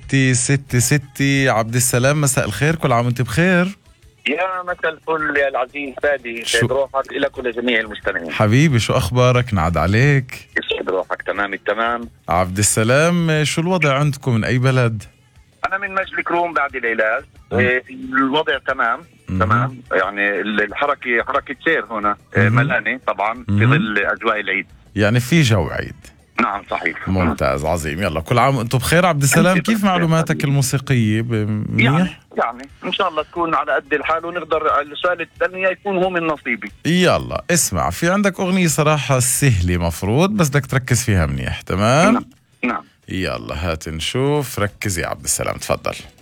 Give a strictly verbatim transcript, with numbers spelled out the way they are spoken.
ستي ستي ستي عبد السلام، مساء الخير، كل عام وانت بخير. يا مساء الفل يا العزيز فادي، يسعد روحك لك ولجميع المستمعين. حبيبي شو اخبارك؟ نعد عليك. يسعد روحك. تمام التمام. عبد السلام، شو الوضع عندكم؟ من اي بلد؟ انا من مجد الكروم بعد العلاج. إيه الوضع تمام مم. تمام، يعني الحركه حركه سير هنا إيه ملانه طبعا في ظل اجواء العيد، يعني في جو عيد. نعم صحيح. ممتاز عظيم. يلا كل عام وانتم بخير. عبد السلام، كيف معلوماتك الموسيقيه؟ منيح يعني, يعني ان شاء الله تكون على قد الحال ونقدر السؤال الثاني يكون هو من نصيبي. يلا اسمع، في عندك اغنيه صراحه سهله مفروض، بس بدك تركز فيها منيح. تمام. نعم نعم. يلا هات نشوف. ركز يا عبد السلام، تفضل.